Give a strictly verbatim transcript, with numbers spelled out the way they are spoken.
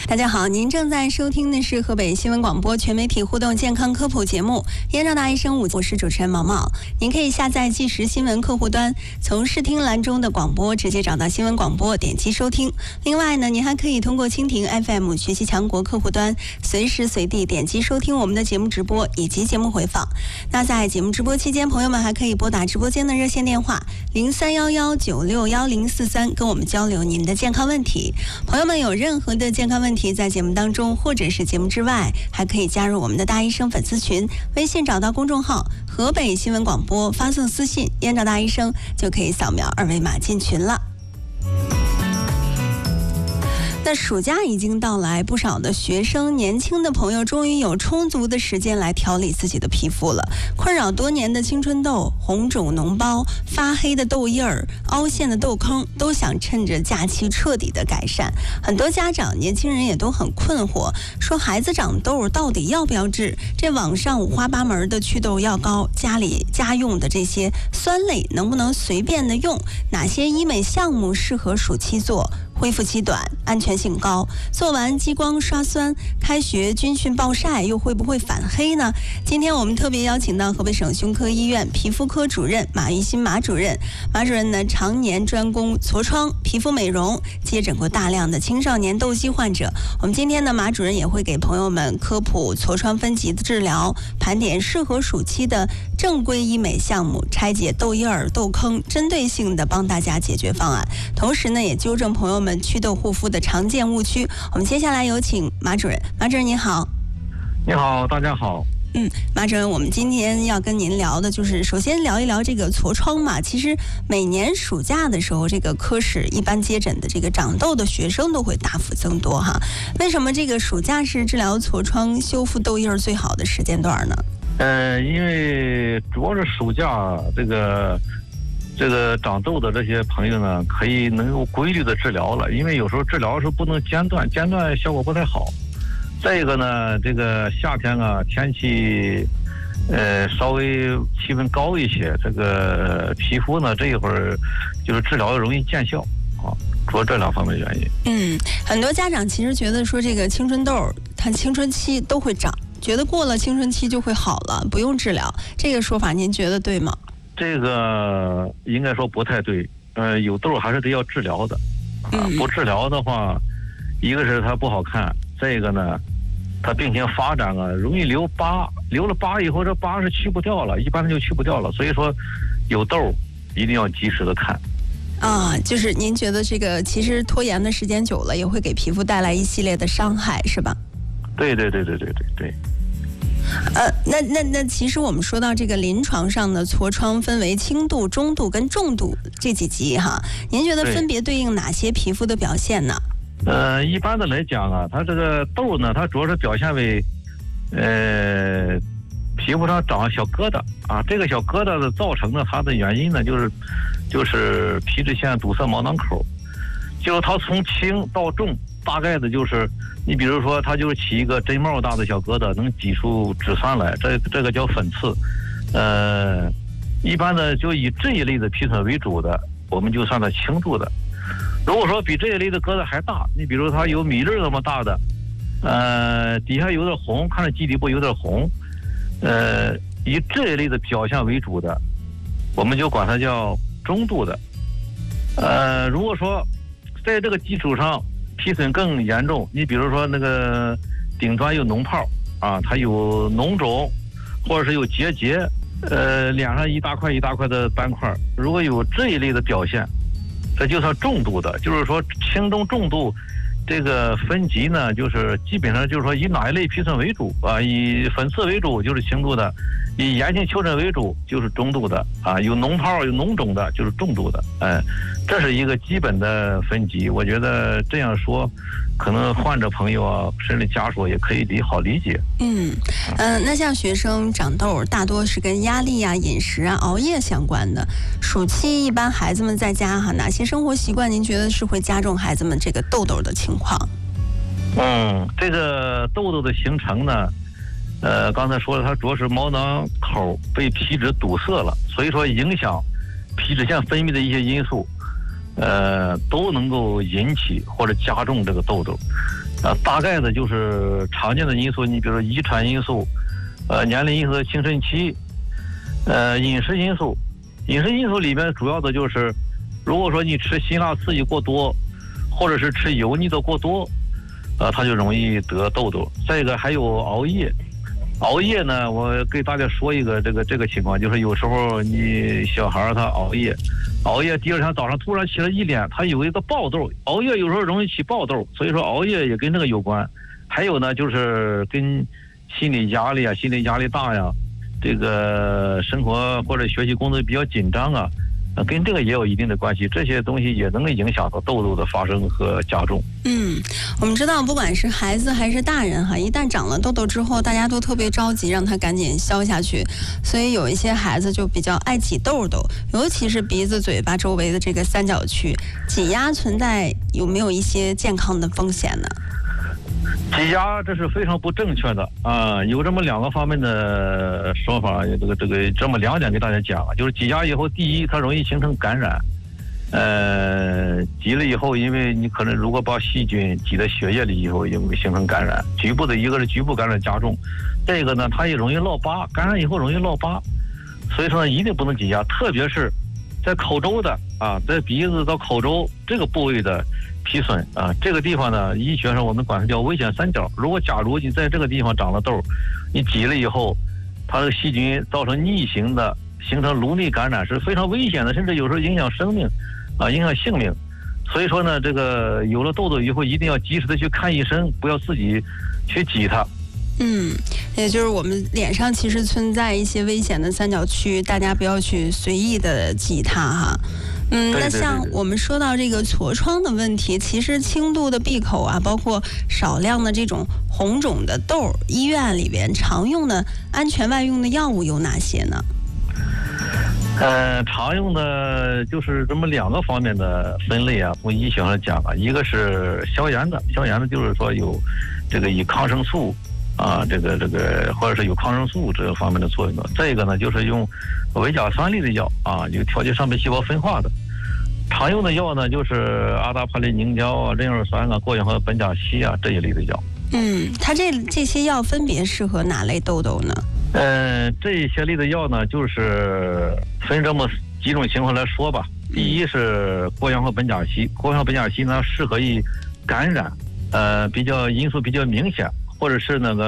大家好，您正在收听的是河北新闻广播全媒体互动健康科普节目《燕赵大医生》，我是主持人毛毛。您可以下载即时新闻客户端，从视听栏中的广播直接找到新闻广播，点击收听。另外呢，您还可以通过蜻蜓 F M 学习强国客户端，随时随地点击收听我们的节目直播以及节目回放。那在节目直播期间，朋友们还可以拨打直播间的热线电话零三幺幺九六幺零四三，跟我们交流您的健康问题。朋友们有任何的健康问题，在节目当中或者是节目之外，还可以加入我们的大医生粉丝群，微信找到公众号河北新闻广播，发送私信燕赵大医生，就可以扫描二维码进群了。那暑假已经到来，不少的学生、年轻的朋友终于有充足的时间来调理自己的皮肤了。困扰多年的青春痘、红肿脓包、发黑的痘印儿、凹陷的痘坑，都想趁着假期彻底的改善。很多家长、年轻人也都很困惑，说孩子长痘到底要不要治？这网上五花八门的祛痘药膏，家里家用的这些酸类能不能随便的用？哪些医美项目适合暑期做？恢复期短，安全性高，做完激光刷酸，开学军训暴晒又会不会反黑呢？今天我们特别邀请到河北省胸科医院皮肤科主任马玉新马主任。马主任呢，常年专攻痤疮、皮肤美容，接诊过大量的青少年痘肌患者。我们今天呢，马主任也会给朋友们科普痤疮分级的治疗，盘点适合暑期的正规医美项目，拆解痘印儿、痘坑，针对性的帮大家解决方案。同时呢，也纠正朋友们祛痘护肤的常见误区。我们接下来有请马主任。马主任您好。 你好，大家好。 嗯，马主任，我们今天要跟您聊的就是首先聊一聊这个痤疮嘛。其实每年暑假的时候，这个科室一般接诊的这个长痘的学生都会大幅增多哈。为什么这个暑假是治疗痤疮、修复痘印最好的时间段呢？ 呃，因为主要是暑假这个这个长痘的这些朋友呢，可以能够规律的治疗了，因为有时候治疗是不能间断，间断效果不太好。再一个呢，这个夏天啊，天气呃稍微气温高一些，这个皮肤呢这一会儿就是治疗容易见效啊，主要这两方面原因。 嗯，很多家长其实觉得说这个青春痘，它青春期都会长，觉得过了青春期就会好了，不用治疗。这个说法您觉得对吗？ 这个应该说不太对，呃，有痘还是得要治疗的，啊，不治疗的话，一个是它不好看，再一个呢，它病情发展啊，容易留疤，留了疤以后，这疤是去不掉了，一般就去不掉了，所以说，有痘一定要及时的看。 啊，就是您觉得这个其实拖延的时间久了，也会给皮肤带来一系列的伤害，是吧？ 对对对对对对对。 呃，那那那，其实我们说到这个临床上的痤疮分为轻度、中度跟重度这几级哈，您觉得分别对应哪些皮肤的表现呢？ 呃，一般的来讲啊，它这个痘呢，它主要是表现为，呃，皮肤上长小疙瘩啊，这个小疙瘩的造成的它的原因呢，就是就是皮脂腺堵塞毛囊口，就是它从轻到重。大概的就是，你比如说，它就是起一个针帽大的小疙瘩，能挤出脂酸来，这这个叫粉刺。呃，一般的就以这一类的皮损为主的，我们就算它轻度的。如果说比这一类的疙瘩还大，你比如它有米粒那么大的，呃，底下有点红，看着基底部有点红，呃，以这一类的表现为主的，我们就管它叫中度的。呃，如果说在这个基础上，皮损更严重，你比如说那个顶端有脓泡啊，它有脓肿，或者是有结节，呃，脸上一大块一大块的斑块，如果有这一类的表现，这就算重度的。就是说轻中重度这个分级呢，就是基本上就是说以哪一类皮损为主啊，以粉刺为主就是轻度的，以炎性丘疹为主就是中度的啊，有脓泡有脓肿的就是重度的。哎，这是一个基本的分级。我觉得这样说，可能患者朋友啊，甚至家属也可以理好理解。 嗯嗯、呃，那像学生长痘，大多是跟压力啊、饮食啊、熬夜相关的。暑期一般孩子们在家哈，哪些生活习惯您觉得是会加重孩子们这个痘痘的情况？ 嗯，这个痘痘的形成呢，呃，刚才说了，它主要是毛囊口被皮脂堵塞了，所以说影响皮脂腺分泌的一些因素。 呃，都能够引起或者加重这个痘痘。呃，大概的就是常见的因素，你比如说遗传因素，呃，年龄因素、青春期，呃，饮食因素。饮食因素里面主要的就是，如果说你吃辛辣刺激过多，或者是吃油腻的过多，呃，它就容易得痘痘。再一个还有熬夜。熬夜呢，我给大家说一个这个这个情况，就是有时候你小孩他熬夜，熬夜第二天早上突然起了一脸，他有一个爆痘，熬夜有时候容易起爆痘，所以说熬夜也跟这个有关。还有呢，就是跟心理压力啊，心理压力大呀，这个生活或者学习工作比较紧张啊，跟这个也有一定的关系，这些东西也能够影响到痘痘的发生和加重。 嗯，我们知道，不管是孩子还是大人哈，一旦长了痘痘之后，大家都特别着急让它赶紧消下去，所以有一些孩子就比较爱挤痘痘，尤其是鼻子、嘴巴周围的这个三角区，挤压存在有没有一些健康的风险呢？ 挤压这是非常不正确的啊，有这么两个方面的说法，这个这个这么两点给大家讲啊，就是挤压以后，第一，它容易形成感染，呃，挤了以后，因为你可能如果把细菌挤在血液里以后，也会形成感染，局部的一个是局部感染加重，这个呢，它也容易落疤，感染以后容易落疤，所以说呢，一定不能挤压，特别是在口周的啊，在鼻子到口周这个部位的皮损啊，这个地方呢，医学上我们管它叫危险三角。如果假如你在这个地方长了痘，你挤了以后，它的细菌造成逆行的，形成颅内感染是非常危险的，甚至有时候影响生命，啊，影响性命。所以说呢，这个有了痘痘以后，一定要及时的去看医生，不要自己去挤它。 嗯，也就是我们脸上其实存在一些危险的三角区，大家不要去随意的挤它哈。嗯，那像我们说到这个痤疮的问题，其实轻度的闭口啊，包括少量的这种红肿的痘，医院里边常用的安全外用的药物有哪些呢？ 呃，常用的就是这么两个方面的分类啊，从医学上讲啊，一个是消炎的，消炎的就是说有这个以抗生素啊，这个这个或者是有抗生素这方面的作用的。再一个呢，就是用维甲酸类的药啊，有调节上皮细胞分化的。常用的药呢，就是阿达帕林凝胶啊、壬二酸啊、过氧和苯甲烯啊这一类的药。 嗯，它这这些药分别适合哪类痘痘呢？ 呃，这一些类的药呢，就是分这么几种情况来说吧。第一是过氧和苯甲烯，过氧和苯甲烯呢适合于感染，呃，比较因素比较明显，或者是那个